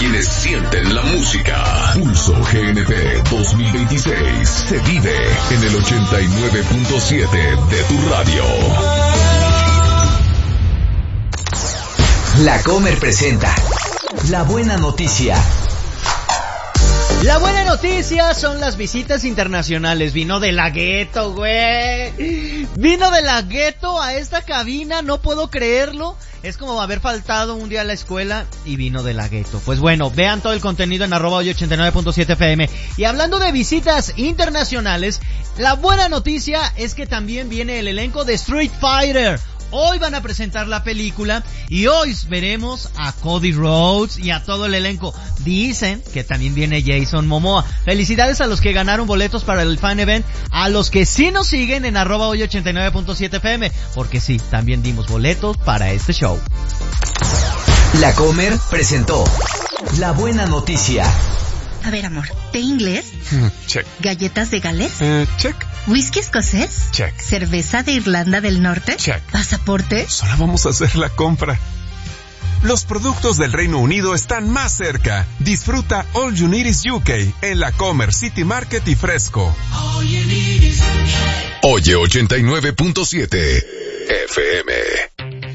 quienes sienten la música. Pulso GNP 2026 se vive en el 89.7 de tu radio. La Comer presenta La Buena Noticia. La buena noticia son las visitas internacionales. Vino de la Gueto, güey. Vino de la Gueto a esta cabina, no puedo creerlo. Es como haber faltado un día a la escuela y vino de la Gueto. Pues bueno, vean todo el contenido en @hoy89.7 FM. Y hablando de visitas internacionales, la buena noticia es que también viene el elenco de Street Fighter. Hoy van a presentar la película y hoy veremos a Cody Rhodes y a todo el elenco. Dicen que también viene Jason Momoa. Felicidades a los que ganaron boletos para el fan event, a los que sí nos siguen en @hoy89.7 FM, porque sí, también dimos boletos para este show. La Comer presentó La Buena Noticia. A ver, amor, ¿té inglés? Check. ¿Galletas de Gales? Check. ¿Whisky escocés? Check. ¿Cerveza de Irlanda del Norte? Check. ¿Pasaporte? Solo vamos a hacer la compra. Los productos del Reino Unido están más cerca. Disfruta All You Need Is UK en la Comer City Market y Fresco. Oye 89.7 FM.